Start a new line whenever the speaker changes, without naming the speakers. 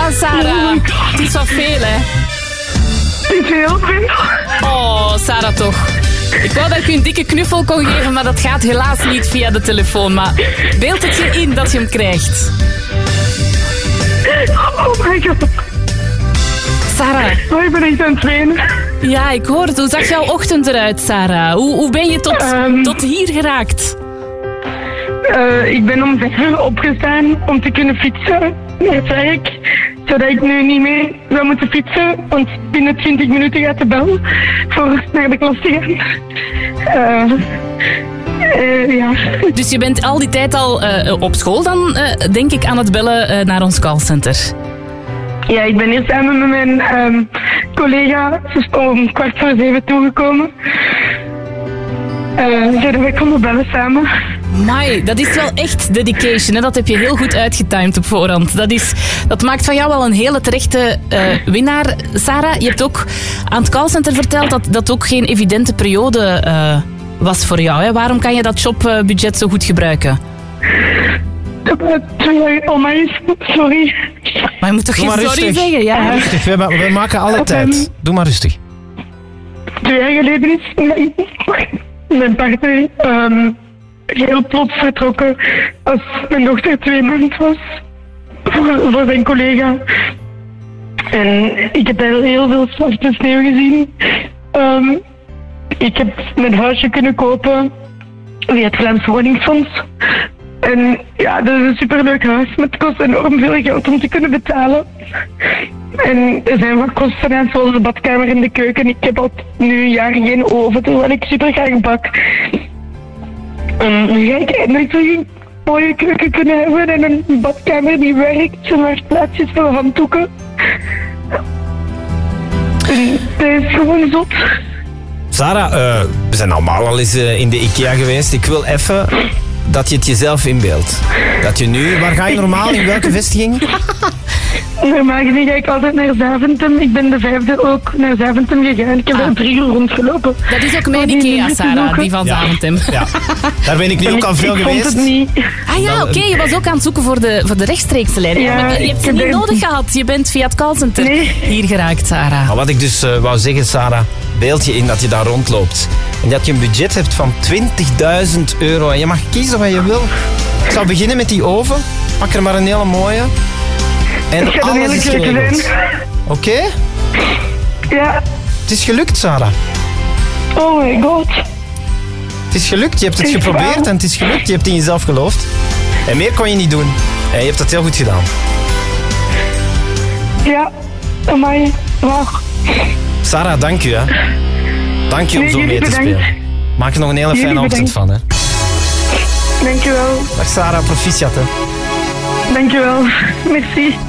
Sarah. Het is wel veel, hè?
Het is heel veel.
Oh, Sarah toch. Ik wou dat ik u een dikke knuffel kon geven, maar dat gaat helaas niet via de telefoon. Maar beeld het je in dat je hem krijgt.
Oh my god.
Sarah.
Oh, ik ben echt aan het wenen.
Ja, ik hoor het. Hoe zag jouw ochtend eruit, Sarah? Hoe ben je tot hier geraakt?
Ik ben om 6 uur opgestaan om te kunnen fietsen naar het werk. Zodat ik nu niet meer zou moeten fietsen. Want binnen 20 minuten gaat de bel voor naar de klas te gaan. Ja.
Dus je bent al die tijd al op school dan, denk ik, aan het bellen naar ons callcenter.
Ja, ik ben hier samen met mijn collega om 6:45 toegekomen. Zodat wij konden bellen samen.
Mai, dat is wel echt dedication. Hè? Dat heb je heel goed uitgetimed op voorhand. Dat maakt van jou wel een hele terechte winnaar. Sarah, je hebt ook aan het callcenter verteld dat dat ook geen evidente periode was voor jou. Hè? Waarom kan je dat jobbudget zo goed gebruiken?
Oh my, sorry.
Maar je moet toch geen sorry
rustig
zeggen? Ja.
Rustig, we maken alle tijd. Doe maar rustig.
2 jaar geleden is mijn partner heel plots vertrokken als mijn dochter 2 maanden was voor zijn collega. En ik heb daar heel veel zwarte sneeuw gezien. Ik heb mijn huisje kunnen kopen via het Vlaams Woningsfonds. En ja, dat is een superleuk huis, maar het kost enorm veel geld om te kunnen betalen. En er zijn wat kosten aan, zoals de badkamer en de keuken. Ik heb al nu een jaar geen oven, terwijl ik super graag bak. Nu ga ik eindelijk toch een mooie keuken kunnen hebben en een badkamer die werkt. En waar plaatsjes voor handdoeken. En dat is gewoon zot.
Sarah, we zijn allemaal al eens in de IKEA geweest. Ik wil even dat je het jezelf inbeeldt. Dat je nu... Waar ga je normaal? In welke vestiging?
Normaal gezien ga ik altijd naar Zaventem. Ik ben de 5e ook naar Zaventem gegaan. Ik heb er 3 uur rondgelopen.
Dat is ook mijn IKEA, Sarah, die van Zaventem.
Ja. Daar ben ik nu ook al veel
ik
geweest.
Vond het niet.
Ah ja, oké. Je was ook aan het zoeken voor de rechtstreekse leiding.
Ja,
maar je hebt ze niet nodig gehad. Je bent via het callcenter hier geraakt, Sarah.
Maar wat ik dus wou zeggen, Sarah, beeld je in dat je daar rondloopt. En dat je een budget hebt van €20.000. En je mag kiezen wat je wil. Ik zal beginnen met die oven. Pak er maar een hele mooie. En
Het gaat een
alles is
hele leuke
geregeld.
zijn.
Oké?
Ja.
Het is gelukt, Sarah.
Oh my god.
Het is gelukt. Je hebt het
Echt
geprobeerd
waar?
en het is gelukt. Je hebt in jezelf geloofd. En meer kon je niet doen. En je hebt dat heel goed gedaan.
Ja. Amai. Wacht.
Sarah, dank u. Hè. Dank je om
Nee,
zo mee
jullie
te
bedankt.
spelen. Maak er nog een hele
Jullie
fijne ochtend van. Hè.
Dankjewel.
Dag Sarah, proficiat. Hè.
Dankjewel. Merci.